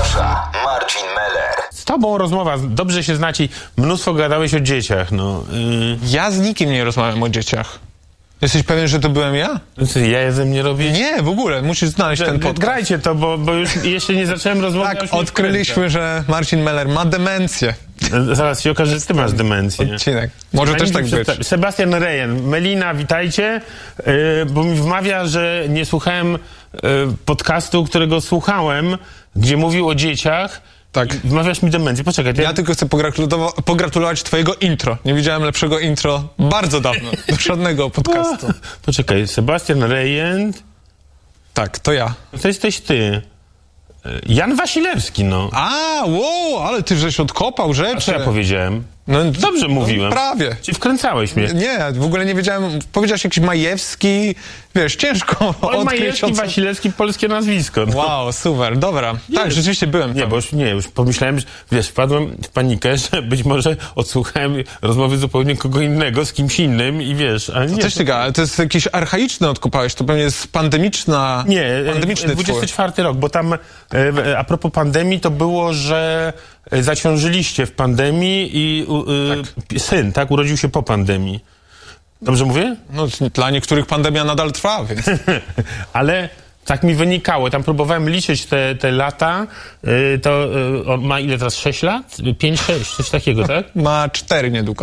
zaprasza Marcin Meller. Z tobą rozmowa, dobrze się znacie, mnóstwo gadałeś o dzieciach, no. Ja z nikim nie rozmawiam o dzieciach. Jesteś pewien, że to byłem ja? Ja ze mnie robię... Nie, w ogóle, musisz znaleźć ten podcast. Grajcie to, bo już jeszcze nie zacząłem rozmawiać. Tak, odkryliśmy, że Marcin Meller ma demencję. Zaraz się okaże, że ty masz demencję. Odcinek. Może też tak być. Sebastian Rejen. Melina, witajcie, bo mi wmawia, że nie słuchałem podcastu, którego słuchałem, gdzie mówił o dzieciach. Tak. Wmawiasz mi demencję. Poczekaj. Ja tylko chcę pogratulować twojego intro. Nie widziałem lepszego intro bardzo dawno. Do żadnego podcastu. Poczekaj, Sebastian Rejen. Tak, to ja. To jesteś ty. Jan Wasilewski, no. Wow, ale ty żeś odkopał rzeczy. A co ja powiedziałem? No, dobrze mówiłem. Prawie. Czy wkręcałeś mnie? Nie, w ogóle nie wiedziałem. Powiedziałeś jakiś Majewski, wiesz, ciężko odkryć. Majewski, Wasilewski, polskie nazwisko. No. Wow, super, dobra. Tak, rzeczywiście byłem tam. Już pomyślałem, że wiesz, wpadłem w panikę, że być może odsłuchałem rozmowy zupełnie kogo innego, z kimś innym i wiesz, ale nie. To też ciekawe, ale to jest jakieś archaiczne odkopałeś, to pewnie jest pandemiczna... Nie, pandemiczny 24 rok, bo tam a propos pandemii to było, że zaciążyliście w pandemii i syn, tak, urodził się po pandemii. Dobrze mówię? No, dla niektórych pandemia nadal trwa, więc... Ale tak mi wynikało. Tam próbowałem liczyć te lata. To on ma ile teraz? 6 lat? 5-6, coś takiego, tak? Ma 4 niedługo.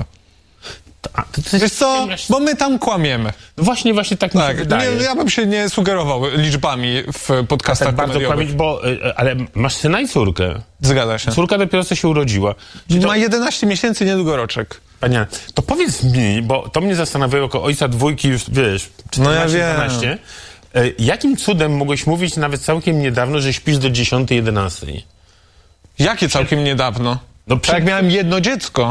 Wiesz co, bo my tam kłamiemy. Właśnie tak mi się wydaje. Ja bym się nie sugerował liczbami w podcastach bardzo kłamić, ale masz syna i córkę. Zgadza się. Córka dopiero co się urodziła. Ma 11 miesięcy, niedługo roczek. Panie, to powiedz mi, bo to mnie zastanawiało jako ojca dwójki już, wiesz, 14-12. Jakim cudem mogłeś mówić nawet całkiem niedawno, że śpisz do 10-11? Jakie całkiem niedawno? No, jak miałem jedno dziecko.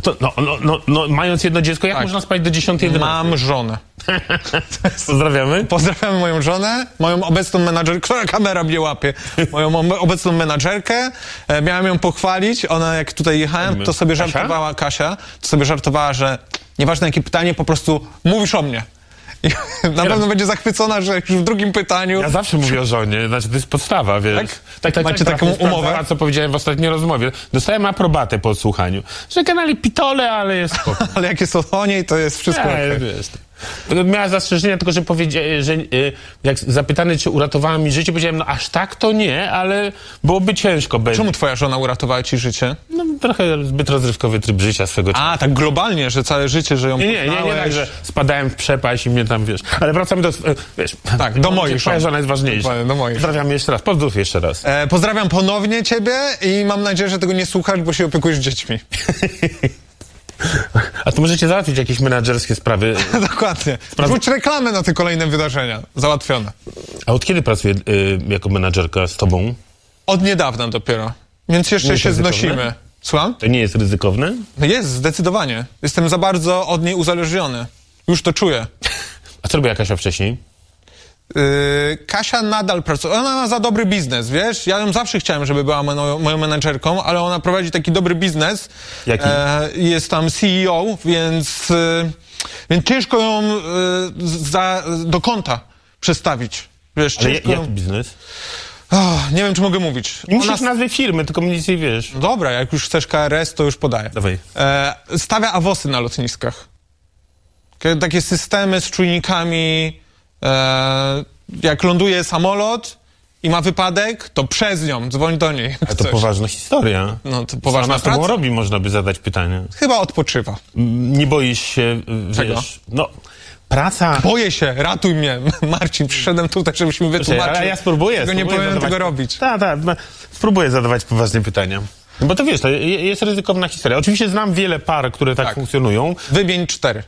No, mając jedno dziecko, jak można spać do 10-11? Mam żonę. Pozdrawiamy. Pozdrawiamy moją żonę, moją obecną menadżerkę, która kamera mnie łapie, moją obecną menadżerkę. Miałem ją pochwalić, ona jak tutaj jechałem, to sobie żartowała, Kasia, to sobie żartowała, że nieważne jakie pytanie, po prostu mówisz o mnie. I na pewno będzie zachwycona, że już w drugim pytaniu... Ja zawsze mówię o żonie, znaczy to jest podstawa, wiesz. Tak. Macie taką umowę? Co powiedziałem w ostatniej rozmowie. Dostałem aprobatę po odsłuchaniu. Że kanale pitole, ale jest spoko. Ale jak jest o niej, to jest wszystko okej. Miała zastrzeżenia, tylko że powiedziałem, że jak zapytany, czy uratowała mi życie, powiedziałem, no aż tak to nie, ale byłoby ciężko. Czemu twoja żona uratowała ci życie? No trochę zbyt rozrywkowy tryb życia swego czasu. Tak globalnie, że całe życie, że ją Nie tak, że spadałem w przepaść i mnie tam, wiesz. Ale wracamy do, wiesz. Tak, do moich. Twoja żona jest ważniejsza. Do moich. Pozdrawiam jeszcze raz. Pozdrów jeszcze raz. Pozdrawiam ponownie ciebie i mam nadzieję, że tego nie słuchasz, bo się opiekujesz dziećmi. A to możecie załatwić jakieś menadżerskie sprawy. Dokładnie. Rzuć reklamę na te kolejne wydarzenia. Załatwione. A od kiedy pracuję jako menadżerka z tobą? Od niedawna dopiero. Więc jeszcze się znosimy. Słucham? To nie jest ryzykowne? Jest, zdecydowanie. Jestem za bardzo od niej uzależniony. Już to czuję. A co robiła Kasia wcześniej? Kasia nadal pracuje. Ona ma za dobry biznes, wiesz? Ja ją zawsze chciałem, żeby była moją menadżerką, ale ona prowadzi taki dobry biznes. Jaki? Jest tam CEO, więc ciężko ją do konta przestawić. Wiesz, ale jaki biznes? Nie wiem, czy mogę mówić. Nie musisz nazwy firmy, tylko nic nie wiesz. No dobra, jak już chcesz KRS, to już podaję. Dawaj. Stawia awosy na lotniskach. Takie systemy z czujnikami. Jak ląduje samolot i ma wypadek, to przez nią dzwoń do niej. A to poważna historia. No to poważna praca. Co ona z tobą robi, można by zadać pytanie. Chyba odpoczywa. Nie boisz się, Czego? No, praca... Boję się, ratuj mnie. Marcin, przyszedłem tutaj, żebyś mi wytłumaczył. Ale ja spróbuję. Nie powinienem tego robić. Tak, spróbuję zadawać poważne pytania. Bo to wiesz, to jest ryzykowna historia. Oczywiście znam wiele par, które tak funkcjonują. Wymień 4.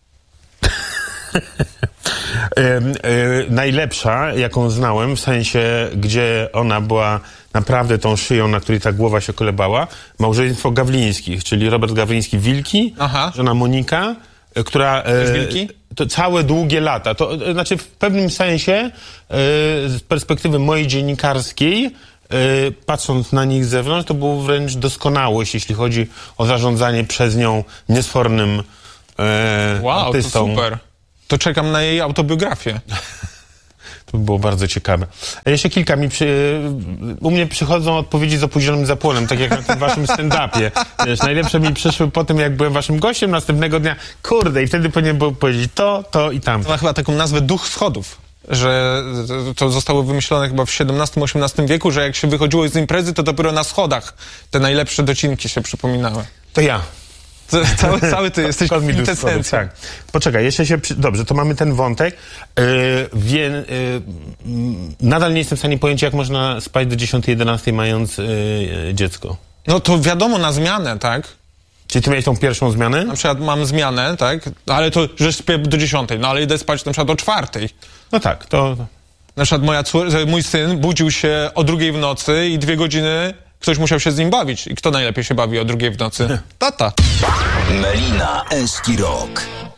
Najlepsza, jaką znałem, w sensie, gdzie ona była naprawdę tą szyją, na której ta głowa się kolebała, małżeństwo Gawlińskich, czyli Robert Gawliński-Wilki, żona Monika, która... Wilki? To całe długie lata. To znaczy w pewnym sensie z perspektywy mojej dziennikarskiej, patrząc na nich z zewnątrz, to było wręcz doskonałość, jeśli chodzi o zarządzanie przez nią niesfornym artystą. To super. To czekam na jej autobiografię. To by było bardzo ciekawe. A jeszcze kilka u mnie przychodzą odpowiedzi z opóźnionym zapłonem, tak jak na tym waszym stand-upie. Wiesz, najlepsze mi przyszły po tym, jak byłem waszym gościem, następnego dnia, kurde, i wtedy powinien był powiedzieć to i tam. To ma chyba taką nazwę duch schodów, że to zostało wymyślone chyba w XVII-XVIII wieku, że jak się wychodziło z imprezy, to dopiero na schodach te najlepsze docinki się przypominały. To ja. Cały ty jesteś kwintesencją. Tak. Poczekaj, jeszcze się... Dobrze, to mamy ten wątek. Nadal nie jestem w stanie pojąć, jak można spać do 10-11 mając dziecko. No to wiadomo, na zmianę, tak? Czyli ty miałeś tą pierwszą zmianę? Na przykład mam zmianę, tak? Ale to, że śpię do 10, no ale idę spać na przykład o 4. No tak, to... Na przykład mój syn budził się o 2 w nocy i 2 godziny ktoś musiał się z nim bawić. I kto najlepiej się bawi o 2 w nocy? Tata. Melina, Eski Rock.